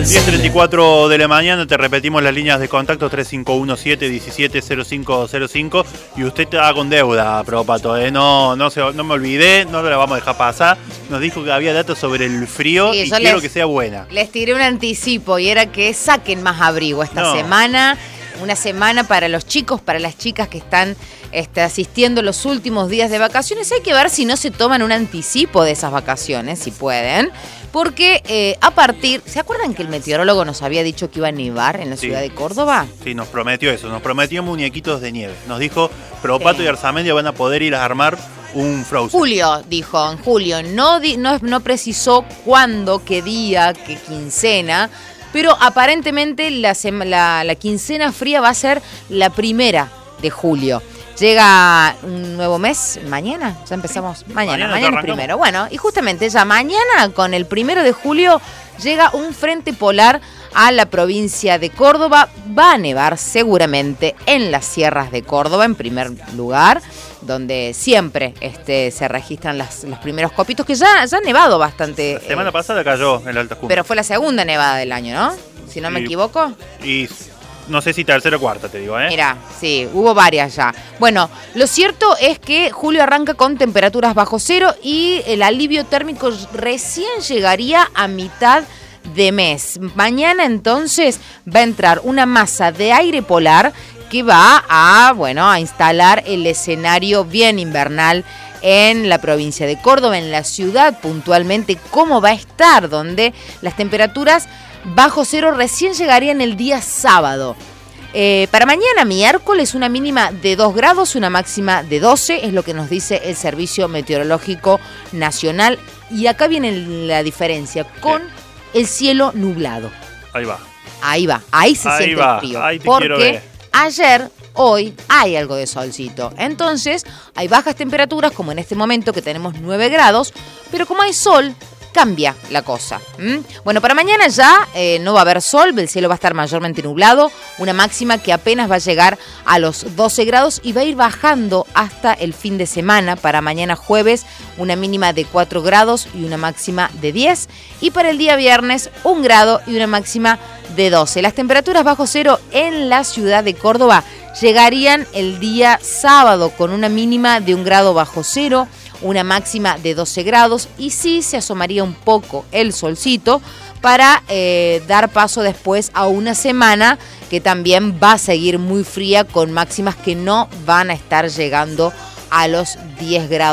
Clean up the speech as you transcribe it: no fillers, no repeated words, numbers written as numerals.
10:34 de la mañana, te repetimos las líneas de contacto 3517-170505 y usted está con deuda, Propato, no me olvidé, no la vamos a dejar pasar. Nos dijo que había datos sobre el frío y quiero que sea buena. Les tiré un anticipo y era que saquen más abrigo esta semana. Una semana para los chicos, para las chicas que están asistiendo los últimos días de vacaciones. Hay que ver si no se toman un anticipo de esas vacaciones, si pueden. Porque a partir... ¿Se acuerdan que el meteorólogo nos había dicho que iba a nevar en la ciudad de Córdoba? Sí, nos prometió eso. Nos prometió muñequitos de nieve. Nos dijo, Propato y Arzamendia van a poder ir a armar un Frozen. Julio, dijo, en julio. No precisó cuándo, qué día, qué quincena... Pero aparentemente la quincena fría va a ser la 1 de julio. Llega un nuevo mes, mañana, ya empezamos, mañana es 1. Bueno, y justamente ya mañana, con el 1 de julio, llega un frente polar a la provincia de Córdoba. Va a nevar seguramente en las sierras de Córdoba, en primer lugar, donde siempre se registran los primeros copitos, que ya ha nevado bastante. La semana pasada cayó en la alta cumbre. Pero fue la segunda nevada del año, ¿no? Si no me equivoco. Y no sé si tercera o cuarta, te digo, ¿eh? Mira, sí, hubo varias ya. Bueno, lo cierto es que julio arranca con temperaturas bajo cero y el alivio térmico recién llegaría a mitad de mes. Mañana entonces va a entrar una masa de aire polar que va a instalar el escenario bien invernal en la provincia de Córdoba, en la ciudad puntualmente, cómo va a estar, donde las temperaturas bajo cero recién llegarían el día sábado. Para mañana, miércoles, una mínima de 2 grados, una máxima de 12, es lo que nos dice el Servicio Meteorológico Nacional. Y acá viene la diferencia, con el cielo nublado. Ahí se siente el frío. Porque ayer, hoy, hay algo de solcito. Entonces, hay bajas temperaturas, como en este momento que tenemos 9 grados, pero como hay sol, cambia la cosa. Bueno, para mañana ya no va a haber sol, el cielo va a estar mayormente nublado, una máxima que apenas va a llegar a los 12 grados y va a ir bajando hasta el fin de semana. Para mañana jueves, una mínima de 4 grados y una máxima de 10. Y para el día viernes, 1 grado y una máxima de 12. Las temperaturas bajo cero en la ciudad de Córdoba llegarían el día sábado con una mínima de 1 grado bajo cero, una máxima de 12 grados y sí se asomaría un poco el solcito para dar paso después a una semana que también va a seguir muy fría con máximas que no van a estar llegando a los 10 grados.